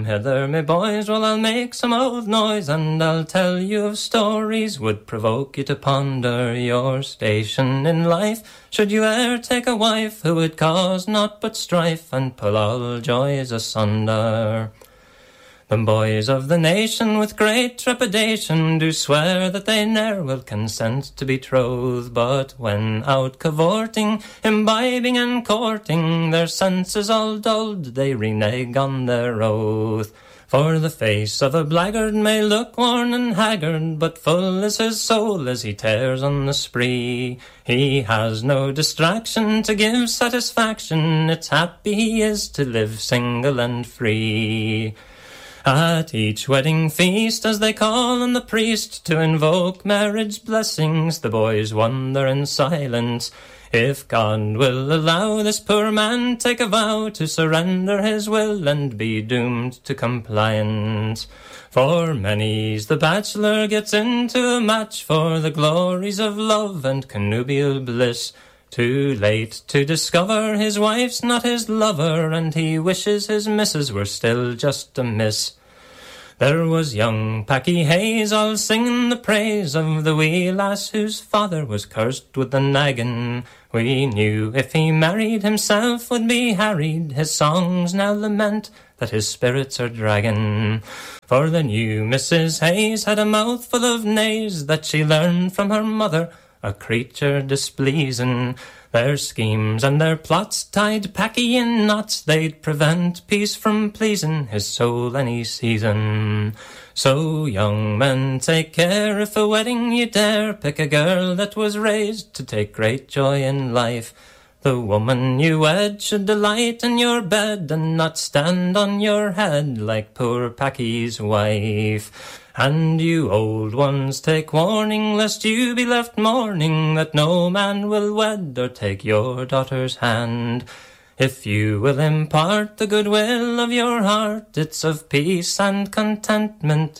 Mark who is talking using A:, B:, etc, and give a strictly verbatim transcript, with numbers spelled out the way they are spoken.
A: Hither, me boys, well, I'll make some old noise, and I'll tell you of stories would provoke you to ponder your station in life. Should you e'er take a wife who would cause naught but strife and pull all joys asunder? The boys of the nation with great trepidation do swear that they ne'er will consent to betroth, but when out cavorting, imbibing and courting, their senses all dulled, they renege on their oath. For the face of a blackguard may look worn and haggard, but full is his soul as he tears on the spree. He has no distraction to give satisfaction, it's happy he is to live single and free. At each wedding feast, as they call on the priest to invoke marriage blessings, the boys wonder in silence if God will allow this poor man take a vow to surrender his will and be doomed to compliance. For many's the bachelor gets into a match for the glories of love and connubial bliss, too late to discover his wife's not his lover, and he wishes his missus were still just a miss. There was young Packy Hayes all singing the praise of the wee lass whose father was cursed with the naggin. We knew if he married himself would be harried, his songs now lament that his spirits are dragging. For the new Missus Hayes had a mouthful of nays that she learned from her mother, a creature displeasing. Their schemes and their plots tied Packy in knots, they'd prevent peace from pleasing his soul any season. So young men, take care if a wedding you dare, pick a girl that was raised to take great joy in life. The woman you wed should delight in your bed and not stand on your head like poor Packy's wife. And you old ones, take warning lest you be left mourning that no man will wed or take your daughter's hand. If you will impart the goodwill of your heart, it's of peace and contentment